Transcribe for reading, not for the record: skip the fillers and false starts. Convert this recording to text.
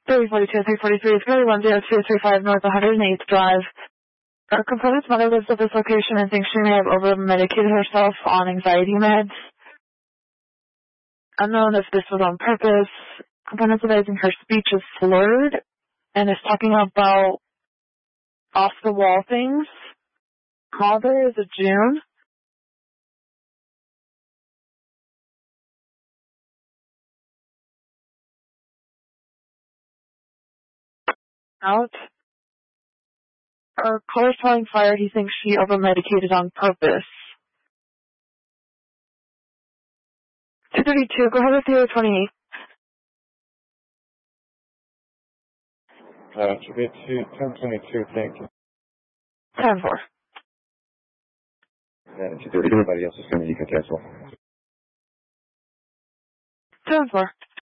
342, 343, 310, 235 North 108th Drive. Our component's mother lives at this location and thinks she may have over-medicated herself on anxiety meds. Unknown if this was on purpose. Component's advising her speech is slurred and is talking about off-the-wall things. Mother is a June. Out. Our caller's calling fire. He thinks she over-medicated on purpose. 232, go ahead with the 28. Should be 1022, thank you. 10-4. And if everybody else is coming, you can cancel. 10-4.